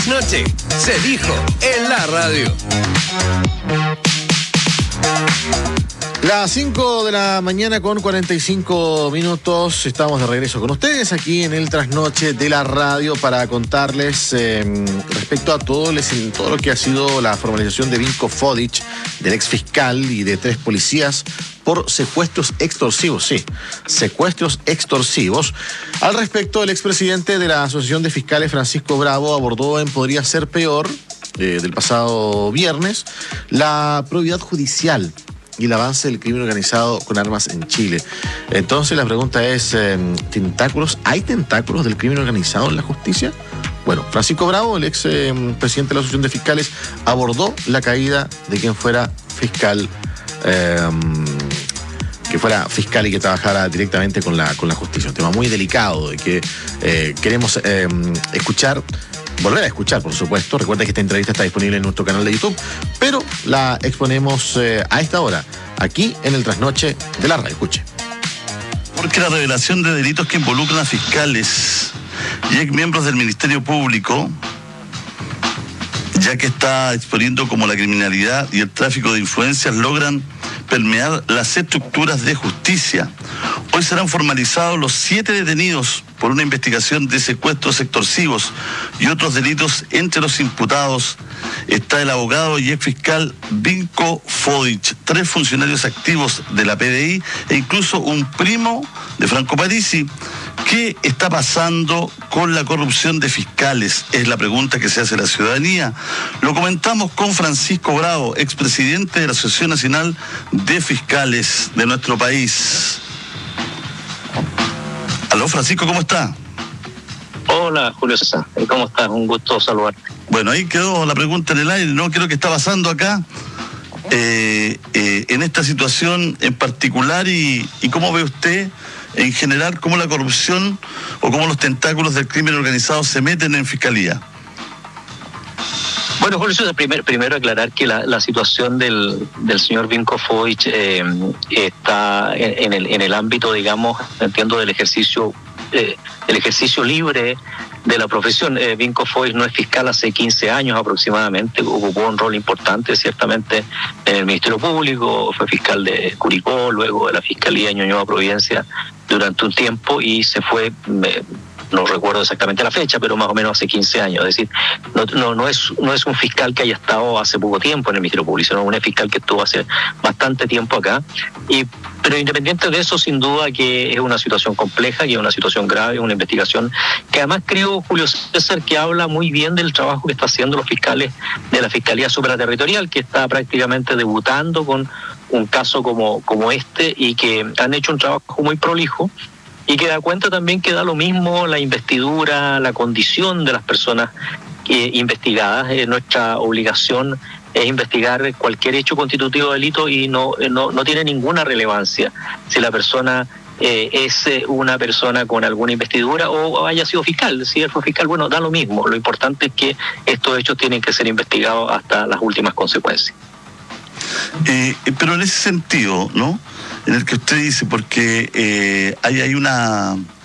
Noche se dijo en la radio. Las 5 de la mañana con 45 minutos. Estamos de regreso con ustedes aquí en el Trasnoche de la radio para contarles respecto a todo lo que ha sido la formalización de Vinko Fodic, del ex fiscal y de 3 policías por secuestros extorsivos. Sí, secuestros extorsivos. Al respecto, el expresidente de la Asociación de Fiscales, Francisco Bravo, abordó en Podría Ser Peor, del pasado viernes, la probidad judicial y el avance del crimen organizado con armas en Chile. Entonces la pregunta es, ¿tentáculos? ¿Hay tentáculos del crimen organizado en la justicia? Bueno, Francisco Bravo, el ex presidente de la Asociación de Fiscales, abordó la caída de quien fuera fiscal, y que trabajara directamente con la justicia. Un tema muy delicado de que queremos volver a escuchar, por supuesto. Recuerda que esta entrevista está disponible en nuestro canal de YouTube, pero la exponemos a esta hora, aquí en el Trasnoche de la radio. Escuche. Porque la revelación de delitos que involucran a fiscales y ex miembros del Ministerio Público, ya que está exponiendo cómo la criminalidad y el tráfico de influencias logran permear las estructuras de justicia. Hoy serán formalizados los 7 detenidos por una investigación de secuestros extorsivos y otros delitos. Entre los imputados está el abogado y ex fiscal Vinko Fodic, 3 funcionarios activos de la PDI e incluso un primo de Franco Parisi. ¿Qué está pasando con la corrupción de fiscales? Es la pregunta que se hace la ciudadanía. Lo comentamos con Francisco Bravo, expresidente de la Asociación Nacional de Fiscales de nuestro país. Aló, Francisco, ¿cómo está? Hola, Julio César, ¿cómo estás? Un gusto saludarte. Bueno, ahí quedó la pregunta en el aire, ¿no? ¿Qué es lo que está pasando acá en esta situación en particular y cómo ve usted en general cómo la corrupción o cómo los tentáculos del crimen organizado se meten en fiscalía? Bueno, Julio César, primero aclarar que la situación del señor Vinko Fodic está en el ámbito, digamos, entiendo, del ejercicio libre de la profesión. Vinko Fodic no es fiscal hace 15 años aproximadamente, ocupó un rol importante ciertamente en el Ministerio Público, fue fiscal de Curicó, luego de la Fiscalía de Ñuñoa Providencia durante un tiempo y se fue, no recuerdo exactamente la fecha, pero más o menos hace 15 años. Es decir, no es un fiscal que haya estado hace poco tiempo en el Ministerio Público, sino un fiscal que estuvo hace bastante tiempo acá. Pero independiente de eso, sin duda que es una situación compleja, que es una situación grave, una investigación que además creo, Julio César, que habla muy bien del trabajo que están haciendo los fiscales de la Fiscalía Supraterritorial, que está prácticamente debutando con un caso como este y que han hecho un trabajo muy prolijo y que da cuenta también que da lo mismo la investidura, la condición de las personas investigadas. Nuestra obligación es investigar cualquier hecho constitutivo de delito y no tiene ninguna relevancia si la persona es una persona con alguna investidura o haya sido fiscal. Si él fue fiscal, bueno, da lo mismo. Lo importante es que estos hechos tienen que ser investigados hasta las últimas consecuencias. Pero en ese sentido, ¿no? En el que usted dice, porque hay una